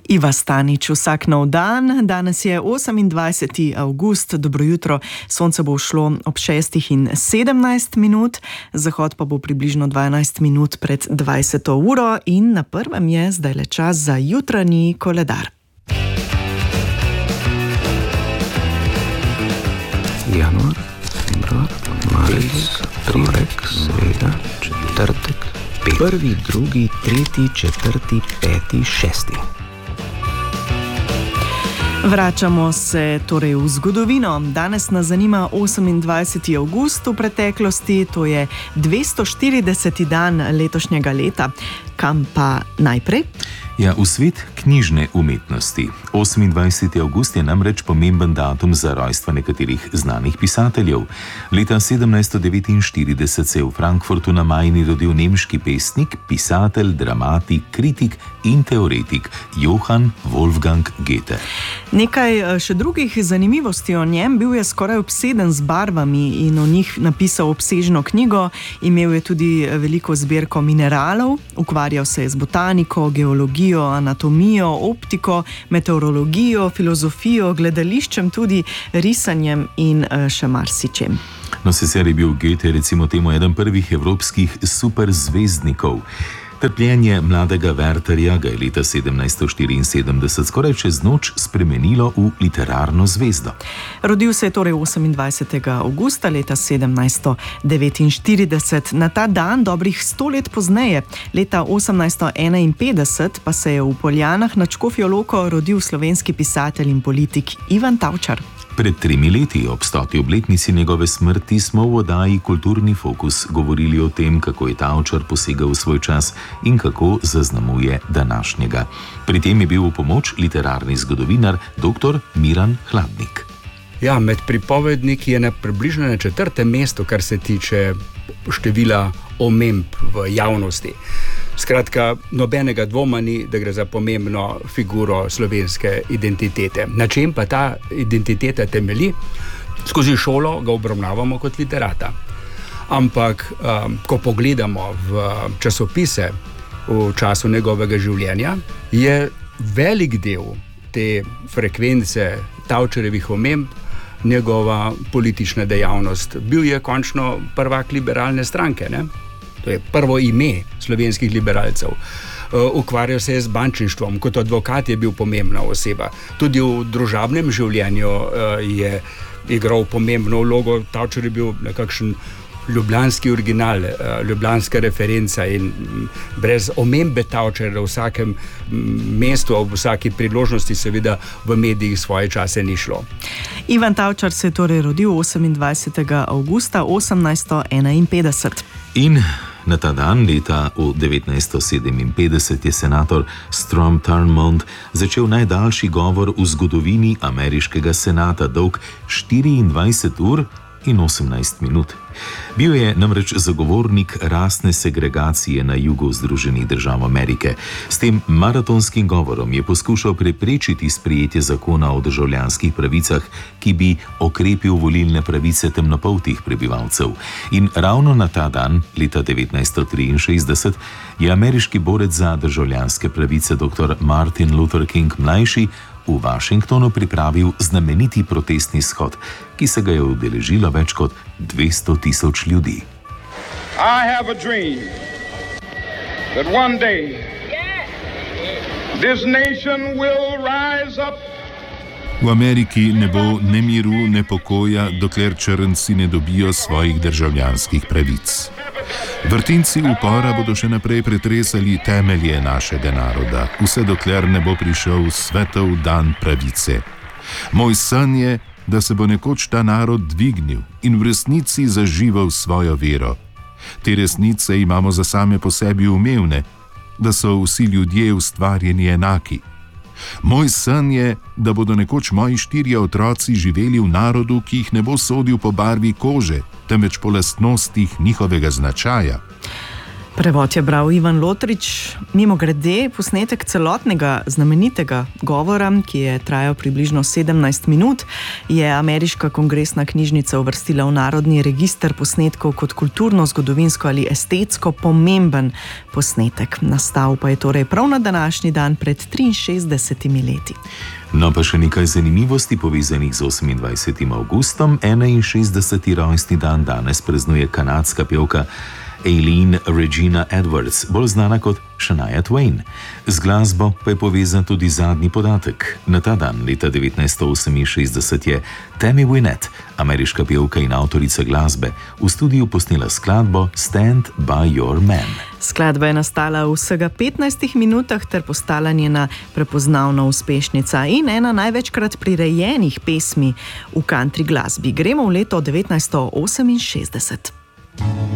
Iva Stanič, vsak nov dan. Danes je 28. avgust, dobro jutro. Sonce bo šlo ob 6:17, zahod pa bo približno 12 minut pred 20. uro in na prvem je zdaj le čas za jutranji koledar. Januar, februar, marec, torek, sreda, četrtek, prvi, drugi, tretji, četrti, peti, šesti. Vračamo se torej v zgodovino. Danes nas zanima 28. avgust v preteklosti, to je 240. dan letošnjega leta. Kam pa najprej? Ja, v svet knjižne umetnosti. 28. avgust je namreč pomemben datum za rojstva nekaterih znanih pisateljev. Leta 1749 se je v Frankfurtu na Majni rodil nemški pesnik, pisatelj, dramatik, kritik in teoretik Johann Wolfgang Goethe. Nekaj še drugih zanimivosti o njem. Bil je skoraj obseden z barvami in o njih napisal obsežno knjigo. Imel je tudi veliko zbirko mineralov, ukvarjal se je z botaniko, geologijo, anatomijo, optiko, meteorologijo, filozofijo, gledališčem, tudi risanjem in še marsičem. No, sicer je bil Goethe recimo temu eden prvih evropskih superzvezdnikov. Trpljenje mladega Wertherja ga je leta 1774 skoraj čez noč spremenilo v literarno zvezdo. Rodil se je torej 28. avgusta leta 1749. Na ta dan, dobrih 100 let pozneje, leta 1851, pa se je v Poljanah nad Škofjo Loko rodil slovenski pisatelj in politik Ivan Tavčar. Pred 3 leti, ob 100. obletnici njegove smrti, smo v oddaji Kulturni fokus govorili o tem, kako je Tavčar posegal v svoj čas in kako zaznamuje današnjega. Pri tem je bil v pomoč literarni zgodovinar dr. Miran Hladnik. Ja, med pripovedniki je približno na 4. mestu, kar se tiče števila omemb v javnosti. Skratka, nobenega dvoma ni, da gre za pomembno figuro slovenske identitete. Na čem pa ta identiteta temelji? Skozi šolo ga obravnavamo kot literata. Ampak, ko pogledamo v časopise v času njegovega življenja, je velik del te frekvence Tavčarjevih omemb njegova politična dejavnost. Bil je končno prvak liberalne stranke, ne? To je prvo ime slovenskih liberalcev. Ukvarjal se je z bančništvom, kot advokat je bil pomembna oseba. Tudi v družabnem življenju je igral pomembno vlogo. Tavčar je bil nekakšen ljubljanski original, ljubljanska referenca in brez omembe Tavčarja v vsakem mestu, v vsaki priložnosti seveda v medijih svoje čase ni šlo. Ivan Tavčar se je torej rodil 28. avgusta 1851. In na ta dan leta 1957 je senator Strom Thurmond začel najdaljši govor v zgodovini ameriškega senata, dolg 24 ur in 18 minut. Bil je namreč zagovornik rasne segregacije na jugu Združenih držav Amerike. S tem maratonskim govorom je poskušal preprečiti sprejetje zakona o državljanskih pravicah, ki bi okrepil volilne pravice temnopoltih prebivalcev. In ravno na ta dan, leta 1963, je ameriški borec za državljanske pravice dr. Martin Luther King mlajši v Washingtonu pripravil znameniti protestni shod, ki se ga je udeležilo več kot 200,000 ljudi. I have a dream that one day this nation will rise up. V Ameriki ne bo ne miru, ne pokoja, dokler črnci ne dobijo svojih državljanskih pravic. Vrtinci upora bodo še naprej pretresali temelje našega naroda, vse dokler ne bo prišel svetov dan pravice. Moj san je, da se bo nekoč ta narod dvignil in v resnici zaživel svojo vero. Te resnice imamo za same po sebi umevne, da so vsi ljudje ustvarjeni enaki. Moj san je, da bodo nekoč moji 4 otroci živeli v narodu, ki jih ne bo sodil po barvi kože, temveč po lastnostih njihovega značaja. Prevod je bral Ivan Lotrič. Mimogrede, posnetek celotnega znamenitega govora, ki je trajal približno 17 minut, je Ameriška kongresna knjižnica uvrstila v Narodni register posnetkov kot kulturno, zgodovinsko ali estetsko pomemben posnetek. Nastal pa je torej prav na današnji dan pred 63 leti. No, pa še nekaj zanimivosti povezanih z 28. avgustom. 61. rojstni dan danes praznuje kanadska pevka Eileen Regina Edwards, bolj znana kot Shania Twain. Z glasbo pa je povezan tudi zadnji podatek. Na ta dan, leta 1968, je Tammy Wynette, ameriška pevka in avtorica glasbe, v studiu posnela skladbo Stand by Your Man. Skladba je nastala v vsega 15 minutah ter postala njena prepoznavna uspešnica in ena največkrat prirejenih pesmi v country glasbi. Gremo v leto 1968.